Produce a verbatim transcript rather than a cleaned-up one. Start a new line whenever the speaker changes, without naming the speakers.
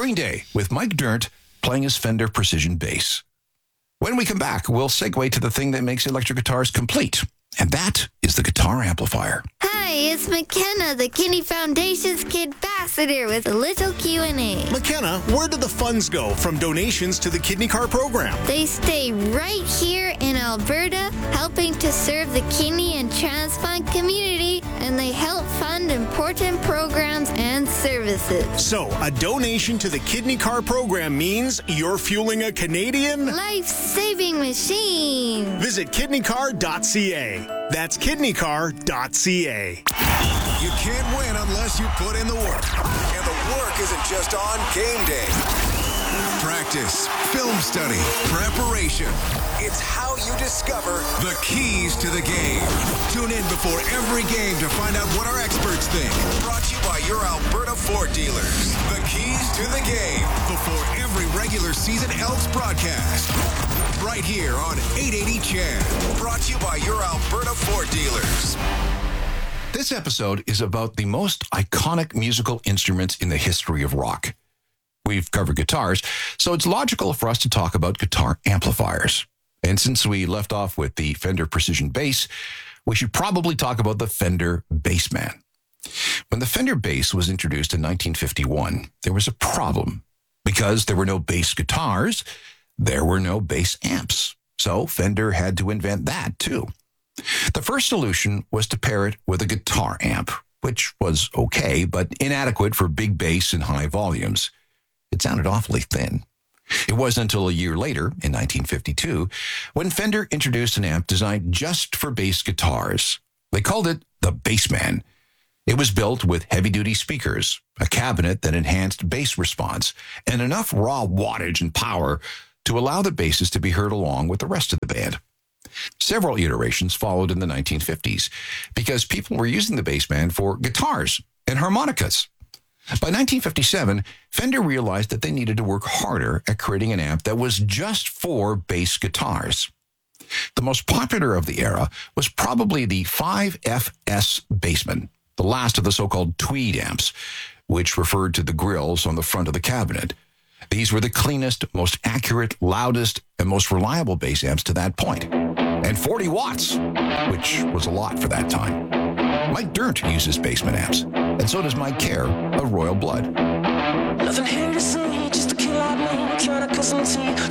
Green Day with Mike Dirnt playing his Fender Precision bass. When we come back, we'll segue to the thing that makes electric guitars complete, and that is the guitar amplifier.
Hi, it's McKenna, the Kinney Foundation's Kid Ambassador with a little Q and A.
McKenna, where do the funds go from donations to the Kidney Car program?
They stay right here in Alberta, helping to serve the kidney and transplant community, and they help fund important programs and services.
So, a donation to the Kidney Car program means you're fueling a Canadian
life-saving machine.
Visit kidney car dot c a. That's kidney car dot c a.
You can't win unless you put in the work. And the work isn't just on game day. Practice, film study, preparation. It's how you discover the keys to the game. Tune in before every game to find out what our experts think. Brought to you by your Alberta Ford dealers. The keys to the game before every regular season Elks broadcast. Right here on eight eighty C H A D. Brought to you by your Alberta Ford dealers.
This episode is about the most iconic musical instruments in the history of rock. We've covered guitars, so it's logical for us to talk about guitar amplifiers. And since we left off with the Fender Precision bass, we should probably talk about the Fender Bassman. When the Fender bass was introduced in nineteen fifty-one, there was a problem. Because there were no bass guitars, there were no bass amps. So Fender had to invent that too. The first solution was to pair it with a guitar amp, which was okay, but inadequate for big bass and high volumes. It sounded awfully thin. It wasn't until a year later, in nineteen fifty-two, when Fender introduced an amp designed just for bass guitars. They called it the Bassman. It was built with heavy-duty speakers, a cabinet that enhanced bass response, and enough raw wattage and power to allow the basses to be heard along with the rest of the band. Several iterations followed in the nineteen fifties because people were using the Bassman for guitars and harmonicas. By nineteen fifty-seven, Fender realized that they needed to work harder at creating an amp that was just for bass guitars. The most popular of the era was probably the five F S Bassman, the last of the so-called tweed amps, which referred to the grills on the front of the cabinet. These were the cleanest, most accurate, loudest, and most reliable bass amps to that point. And forty watts, which was a lot for that time. Mike Dirnt uses Bassman amps, and so does Mike Kerr of Royal Blood.
Nothing here to see, just a kill out man, trying to cut some tea.